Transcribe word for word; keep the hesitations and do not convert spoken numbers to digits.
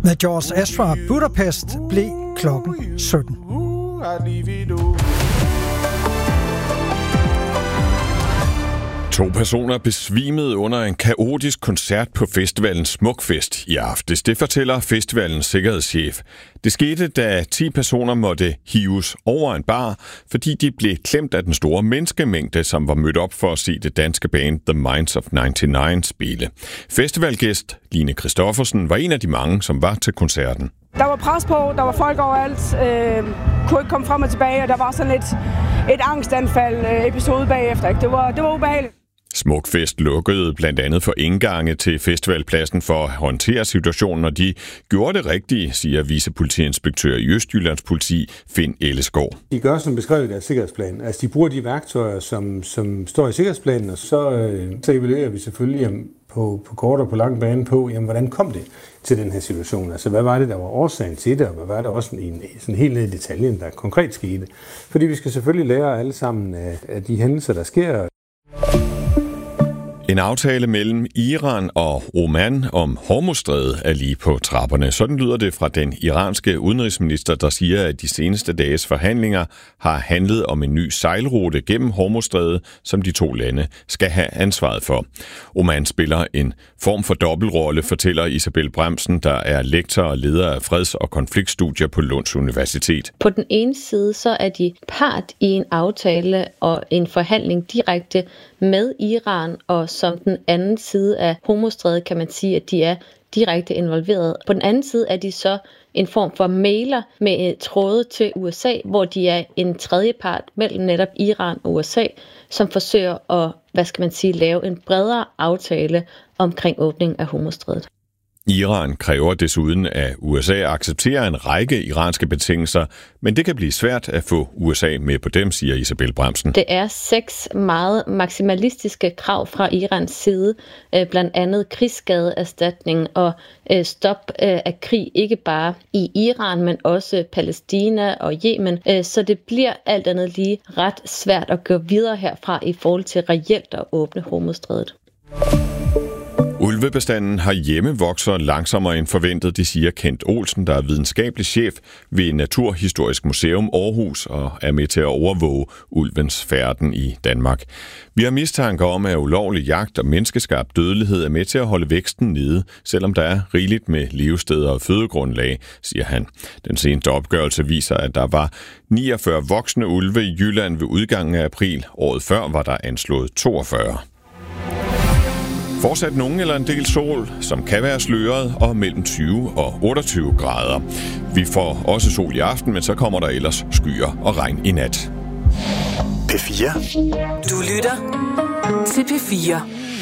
Med George Ezra, Budapest blev klokken sytten. To personer besvimede under en kaotisk koncert på festivalen Smukfest i aftes. Det fortæller festivalens sikkerhedschef. Det skete, da ti personer måtte hives over en bar, fordi de blev klemt af den store menneskemængde, som var mødt op for at se det danske band The Minds of nioghalvfems spille. Festivalgæst Line Christoffersen var en af de mange, som var til koncerten. Der var pres på, der var folk overalt, øh, kunne ikke komme frem og tilbage, og der var sådan et, et angstanfald øh, episode bagefter. Ikke? Det var, det var ubehageligt. Smukfest lukkede blandt andet for indgange til festivalpladsen for at håndtere situationen, og de gjorde det rigtige, siger vicepolitiinspektør i Østjyllands politi, Finn Ellesgaard. De gør som beskrevet i deres sikkerhedsplan. Altså de bruger de værktøjer, som, som står i sikkerhedsplanen, og så, øh, så evaluerer vi selvfølgelig jamen, på, på kort og på lang bane på, jamen, hvordan kom det til den her situation? Altså hvad var det, der var årsagen til det, og hvad var det også en, sådan helt ned i detaljen, der konkret skete? Fordi vi skal selvfølgelig lære alle sammen af, af de hændelser, der sker. En aftale mellem Iran og Oman om Hormuzstrædet er lige på trapperne. Sådan lyder det fra den iranske udenrigsminister, der siger, at de seneste dages forhandlinger har handlet om en ny sejlrute gennem Hormuzstrædet, som de to lande skal have ansvaret for. Oman spiller en form for dobbeltrolle, fortæller Isabel Bremsen, der er lektor og leder af freds- og konfliktstudier på Lunds Universitet. På den ene side så er de part i en aftale og en forhandling direkte med Iran, og som den anden side af Hormuzstrædet kan man sige, at de er direkte involveret. På den anden side er de så en form for mailer med tråde til U S A, hvor de er en tredje part mellem netop Iran og U S A, som forsøger at, hvad skal man sige, lave en bredere aftale omkring åbning af Hormuzstrædet. Iran kræver desuden, at U S A accepterer en række iranske betingelser, men det kan blive svært at få U S A med på dem, siger Isabel Bremsen. Det er seks meget maksimalistiske krav fra Irans side, blandt andet krigsskadeerstatning og stop af krig, ikke bare i Iran, men også Palæstina og Yemen. Så det bliver alt andet lige ret svært at gå videre herfra i forhold til reelt at åbne Hormuzstrædet. Ulvebestanden herhjemme vokser langsommere end forventet, det siger Kent Olsen, der er videnskabelig chef ved Naturhistorisk Museum Aarhus og er med til at overvåge ulvens færden i Danmark. Vi har mistanke om, at ulovlig jagt og menneskeskabt dødelighed er med til at holde væksten nede, selvom der er rigeligt med levesteder og fødegrundlag, siger han. Den seneste opgørelse viser, at der var niogfyrre voksne ulve i Jylland ved udgangen af april. Året før var der anslået toogfyrre. Fortsat nogen eller en del sol, som kan være sløret, og mellem tyve og otteogtyve grader. Vi får også sol i aften, men så kommer der ellers skyer og regn i nat. P fire. Du lytter til P fire.